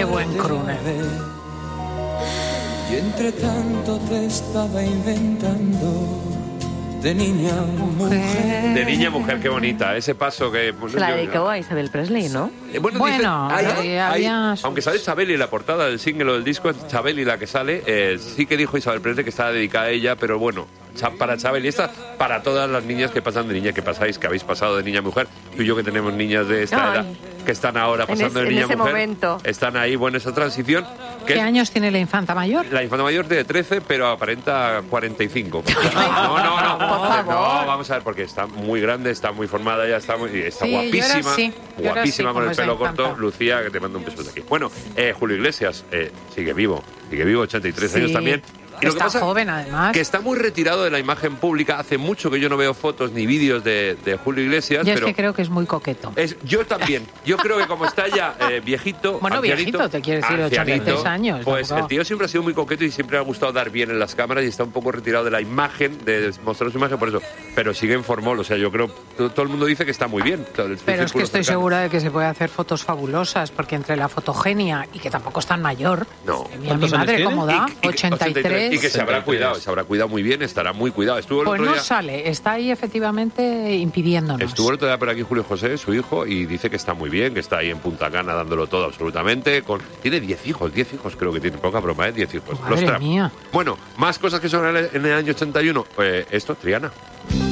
buen crooner. Y entre tanto te estaba inventando de niña mujer. De niña mujer, qué bonita. Ese paso que... Se la dedicó a Isabel Presley, ¿no? Bueno, había... aunque sale Chabeli en la portada del single o del disco, es Chabeli la que sale. Sí que dijo Isabel Presley que estaba dedicada a ella, pero bueno, para Chabeli, esta para todas las niñas que pasan de niña, que pasáis, que habéis pasado de niña a mujer. Tú y yo que tenemos niñas de esta edad, que están ahora pasando de niña a mujer. Momento. Están ahí, bueno, esa transición. ¿Qué años tiene la infanta mayor? La infanta mayor tiene 13, pero aparenta 45. No, vamos a ver, porque está muy grande, está muy formada, ya está guapísima. Guapísima con el pelo corto. Lucía, que te mando un beso de aquí. Bueno, Julio Iglesias sigue vivo, 83 años también. Y está joven, además. Que está muy retirado de la imagen pública. Hace mucho que yo no veo fotos ni vídeos de Julio Iglesias. Yo es que creo que es muy coqueto. Yo también. Yo creo que como está ya viejito... Bueno, viejito, te quiero decir, 83 años. Pues el tío siempre ha sido muy coqueto y siempre le ha gustado dar bien en las cámaras y está un poco retirado de la imagen, de mostrar su imagen, por eso. Pero sigue en formol. O sea, yo creo... Todo el mundo dice que está muy bien. Pero es que estoy segura de que se puede hacer fotos fabulosas, porque entre la fotogenia y que tampoco es tan mayor... No. Mi madre, ¿cómo da? 83... Y que se habrá cuidado muy bien, estará muy cuidado. Pues no sale, está ahí efectivamente impidiéndonos. Estuvo el otro día por aquí Julio José, su hijo, y dice que está muy bien, que está ahí en Punta Cana dándolo todo absolutamente. Tiene 10 hijos creo que tiene, poca broma, 10 hijos. Madre mía. Bueno, más cosas que son en el año 81. Esto, Triana.